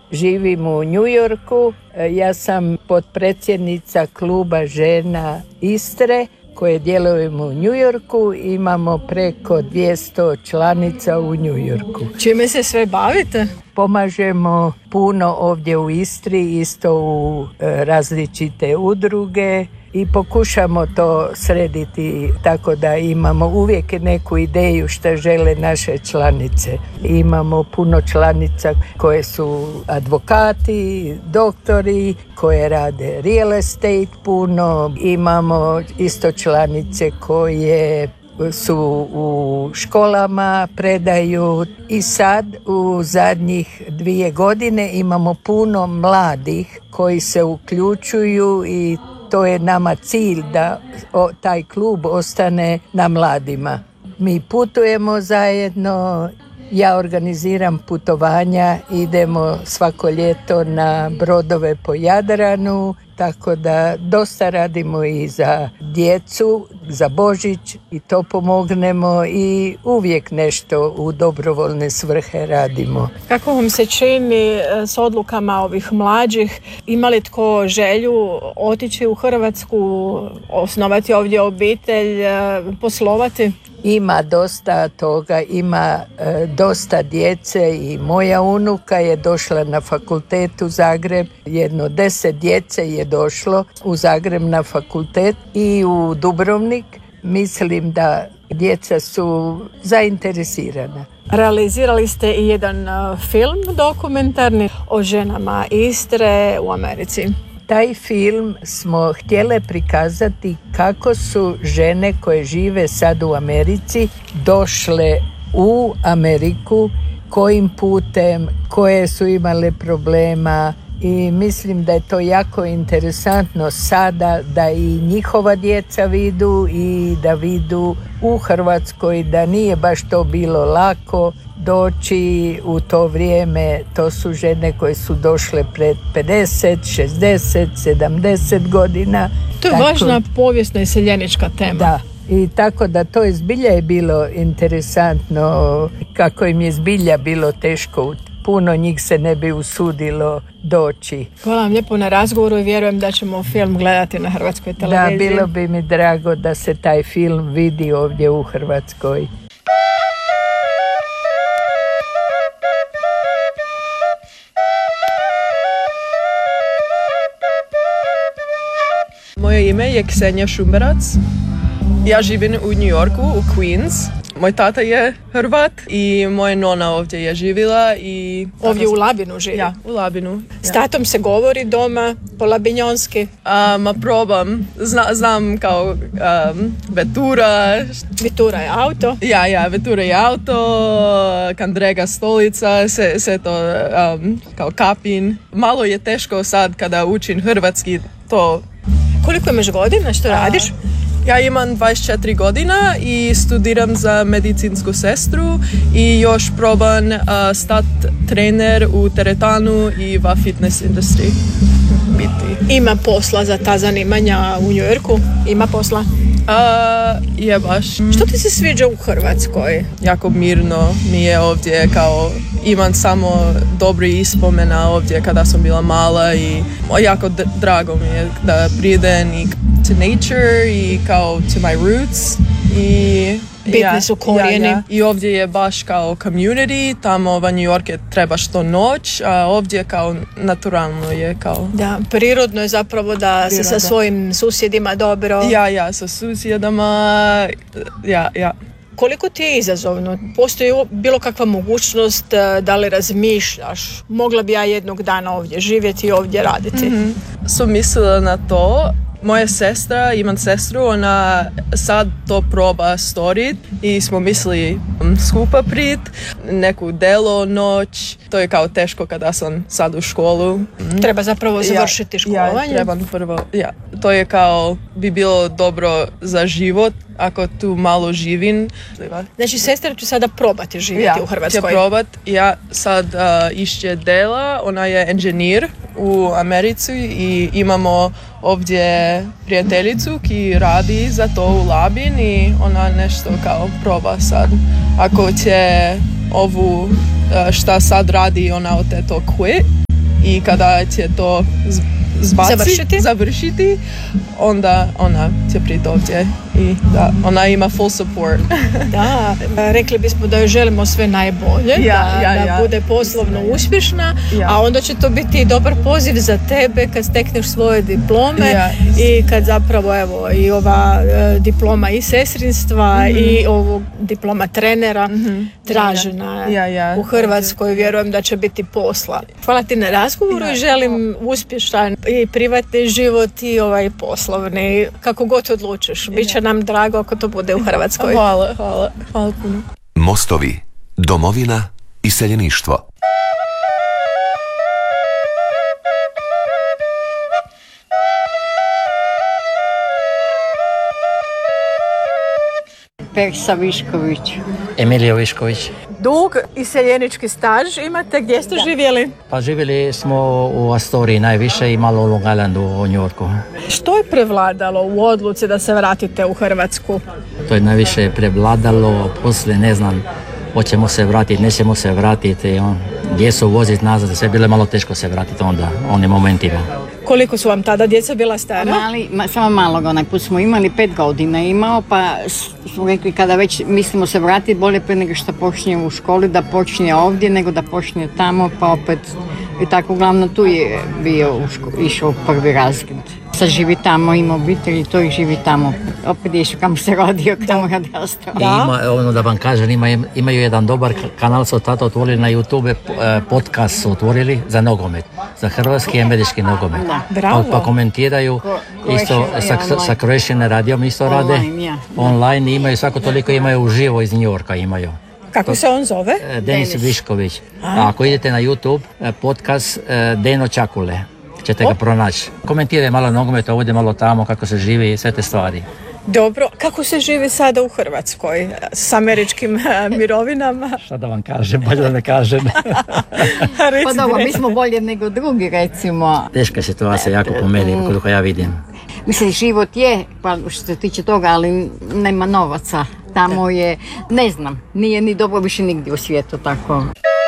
živim u New Yorku. Ja sam potpredsjednica kluba žena Istre koje djelujemo u New Yorku. Imamo preko 200 članica u New Yorku. Čime se sve bavite? Pomažemo puno ovdje u Istri, isto u različite udruge i pokušamo to srediti tako da imamo uvijek neku ideju što žele naše članice. Imamo puno članica koje su advokati, doktori, koje rade real estate puno. Imamo isto članice koje su u školama, predaju i sad u zadnjih 2 godine imamo puno mladih koji se uključuju i to je nama cilj da taj klub ostane na mladima. Mi putujemo zajedno, ja organiziram putovanja, idemo svako ljeto na brodove po Jadranu, tako da dosta radimo i za djecu, za Božić i to pomognemo i uvijek nešto u dobrovoljne svrhe radimo. Kako vam se čini s odlukama ovih mlađih? Ima li tko želju otići u Hrvatsku, osnovati ovdje obitelj, poslovati? Ima dosta toga, ima dosta djece i moja unuka je došla na fakultet u Zagreb. 10 djece je došlo u Zagreb na fakultet i u Dubrovnik. Mislim da djeca su zainteresirana. Realizirali ste i jedan film dokumentarni o ženama Istre u Americi. Taj film smo htjeli prikazati kako su žene koje žive sad u Americi došle u Ameriku, kojim putem, koje su imale problema i mislim da je to jako interesantno sada da i njihova djeca vidu i da vidu u Hrvatskoj da nije baš to bilo lako doći u to vrijeme. To su žene koje su došle pred 50, 60, 70 godina. To je važna povijesna iseljenička tema. Da. I tako da to je zbilja je bilo interesantno kako im je zbilja bilo teško. Puno njih se ne bi usudilo doći. Hvala vam lijepo na razgovoru i vjerujem da ćemo film gledati na hrvatskoj televiziji. Da, bilo bi mi drago da se taj film vidi ovdje u Hrvatskoj. Moje ime je Ksenija Šumberac. Ja živim u New Yorku, u Queens. Moj tata je Hrvat i moja nona ovdje je živjela. I ovdje u Labinu živi? Ja, u Labinu. S tatom se govori doma po labinjonski? Ma probam. Znam kao vetura. Vetura je auto? Ja, vetura je auto, kandrega stolica, sve to kao kapin. Malo je teško sad kada učim hrvatski to. Koliko imaš godina, što radiš? Ja imam 24 godina i studiram za medicinsku sestru i još probam stati trener u teretanu i va fitness industriji. Ima posla za ta zanimanja u New Yorku? Ima posla? Je baš. Što ti se sviđa u Hrvatskoj? Jako mirno mi je ovdje, kao imam samo dobri ispomena ovdje kada sam bila mala i jako drago mi je da pridem i to nature i kao to my roots i bitni su korijeni. I ovdje je baš kao community, tamo u New York je treba što noć, a ovdje kao naturalno je kao. Da, prirodno je zapravo da se sa svojim susjedima dobro. Ja, sa susjedama, ja. Koliko ti je izazovno? Postoji bilo kakva mogućnost da li razmišljaš? Mogla bi ja jednog dana ovdje živjeti i ovdje raditi? Mm-hmm. Sam mislila na to. Moja sestra, imam sestru, ona sad to proba storiti i smo mislili skupa prit, neku delo noć. To je kao teško kada sam sad u školu. Treba zapravo završiti školovanje? Trebam prvo, to je kao bi bilo dobro za život ako tu malo živim. Znači sestra će sada probati živjeti u Hrvatskoj? Ja, će probat. Ja sad išće dela, ona je inženjer u Americi i imamo ovdje prijateljicu ki radi za to u Labin i ona nešto kao proba sad. Ako će ovu šta sad radi, ona od to quit i kada će to završiti, onda ona će priti ovdje i da, ona ima full support. Da, rekli bismo da joj želimo sve najbolje, da bude poslovno uspješna, a onda će to biti dobar poziv za tebe kad stekneš svoje diplome i kad zapravo evo i ova diploma i sestrinstva i ovog diploma trenera tražena u Hrvatskoj, vjerujem da će biti posla. Hvala ti na razgovoru i želim uspješan i privatni život i ovaj poslovni, kako god odlučiš. Biće nam drago ako to bude u Hrvatskoj. Hvala puno. Mostovi, domovina, iseljeništvo. Persa Višković. Emilija Višković. Dug iseljenički staž imate, gdje ste živjeli? Pa živjeli smo u Astoriji najviše i malo u Long Islandu u New Yorku. Što je prevladalo u odluci da se vratite u Hrvatsku? To je najviše prevladalo, poslije ne znam, hoćemo se vratiti, nećemo se vratiti, gdje su voziti nazad, sve bilo je malo teško se vratiti onda, onim momentima. Koliko su vam tada djeca bila stara? Samo malog, onaj put smo imali 5 godina imao, pa smo rekli kada već mislimo se vratiti, bolje pre nego što počne u školi, da počne ovdje nego da počne tamo, pa opet i tako uglavnom tu je išao prvi razgled. Sad živi tamo, ima obitelji, to i živi tamo. Opet je išao kamo se rodio, kamo je odrastao. Da vam kažem, imaju jedan dobar kanal, su tata otvorili na YouTube, podcast su otvorili za nogomet, za hrvatski i američki nogomet. Pa komentiraju, isto sa Croatian radijom isto rade, online imaju, svako toliko imaju uživo iz New Yorka imaju. Kako se on zove? Denis Višković. A ako idete na YouTube, podcast Deno Čakule, ćete ga pronaći. Komentiraj malo nogomet, ovdje malo tamo, kako se živi i sve te stvari. Dobro, kako se živi sada u Hrvatskoj s američkim mirovinama? Šta da vam kažem, bolje da ne kažem. Pa dobro, mi smo bolje nego drugi, recimo. Teška situacija, jako po meni, koliko ja vidim. Mislim, život je, pa što se tiče toga, ali nema novaca. Tamo je, ne znam, nije ni dobro više nigdje u svijetu tako.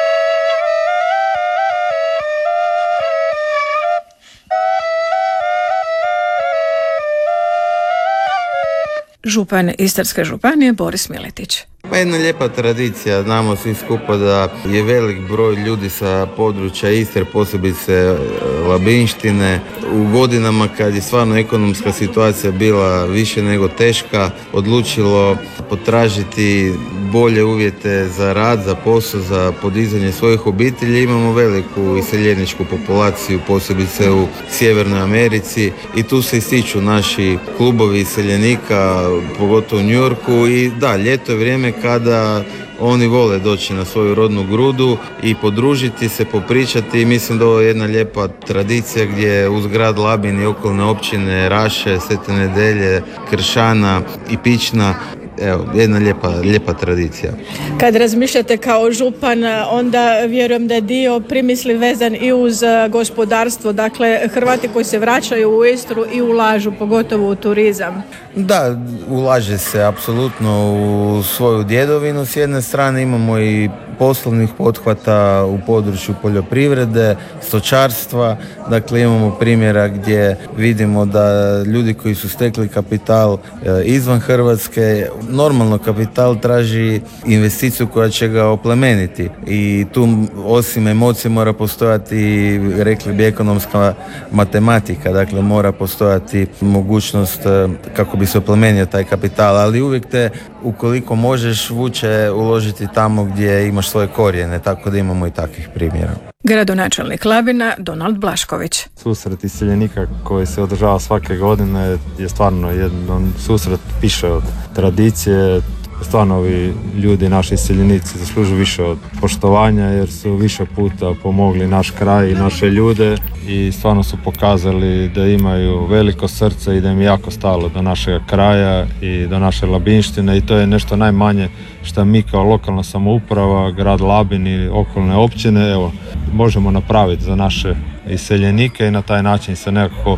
Župan Istarske županije Boris Miletić. Pa jedna lijepa tradicija, znamo svi skupa da je velik broj ljudi sa područja Istre, posebice Labinštine, u godinama kad je stvarno ekonomska situacija bila više nego teška, odlučilo potražiti bolje uvjete za rad, za posao, za podizanje svojih obitelji. Imamo veliku iseljeničku populaciju, posebice u Sjevernoj Americi, i tu se ističu naši klubovi iseljenika, pogotovo u New Yorku. I da, ljeto je vrijeme kada oni vole doći na svoju rodnu grudu i podružiti se, popričati. Mislim da ovo je jedna lijepa tradicija gdje uz grad Labin i okolne općine Raše, Svete Nedelje, Kršana i Pična, evo, jedna lijepa tradicija. Kad razmišljate kao župan, onda vjerujem da je dio primisli vezan i uz gospodarstvo, dakle Hrvati koji se vraćaju u Istru i ulažu, pogotovo u turizam. Da, ulaže se apsolutno u svoju djedovinu. S jedne strane imamo i poslovnih pothvata u području poljoprivrede, stočarstva. Dakle, imamo primjera gdje vidimo da ljudi koji su stekli kapital izvan Hrvatske, normalno kapital traži investiciju koja će ga oplemeniti. I tu osim emocije mora postojati, rekli bi, ekonomska matematika. Dakle, mora postojati mogućnost kako bi se oplemenio taj kapital, ali uvijek te, ukoliko možeš, vuče uložiti tamo gdje imaš svoje korijene, tako da imamo i takvih primjera. Gradonačelnik Labina Donald Blašković. Susret iseljenika koji se održava svake godine je stvarno jedan susret više od tradicije. Stvarno ovi ljudi, naši iseljenici, zaslužuju više od poštovanja jer su više puta pomogli naš kraj i naše ljude i stvarno su pokazali da imaju veliko srce i da im je jako stalo do našeg kraja i do naše Labinštine, i to je nešto najmanje što mi kao lokalna samouprava, grad Labin i okolne općine, evo, možemo napraviti za naše iseljenike i na taj način se nekako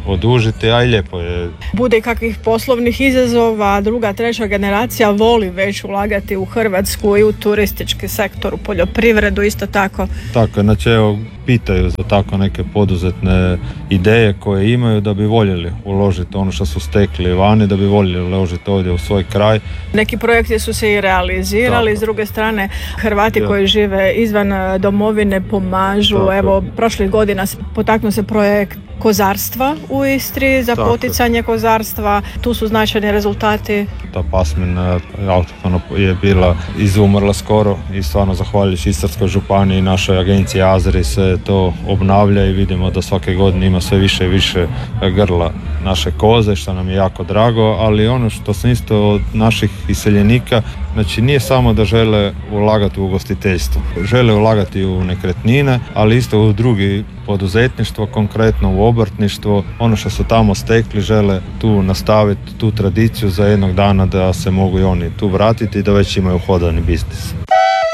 odužiti, a i lijepo je. Bude kakvih poslovnih izazova, druga, treća generacija voli već ulagati u Hrvatsku i u turistički sektor, u poljoprivredu isto tako. Tako, znači evo, pitaju za tako neke poduzetne ideje koje imaju da bi voljeli uložiti ono što su stekli vani, da bi voljeli uložiti ovdje u svoj kraj. Neki projekti su se i realizirali, tako. S druge strane Hrvati koji žive izvan domovine pomažu. Tako. Evo, prošlih godina potaknuo se projekt kozarstva u Istri za poticanje kozarstva. Tu su značajni rezultati. Ta pasmina autohtona je bila izumrla skoro i stvarno zahvaljujući Istarskoj županiji i našoj agenciji Azri se to obnavlja i vidimo da svake godine ima sve više i više grla naše koze, što nam je jako drago, ali ono što sam isto od naših iseljenika, znači nije samo da žele ulagati u ugostiteljstvo, žele ulagati u nekretnine, ali isto u drugi poduzetništvo, konkretno u obrtništvo, ono što su tamo stekli žele tu nastaviti tu tradiciju za jednog dana da se mogu i oni tu vratiti i da već imaju hodani biznis.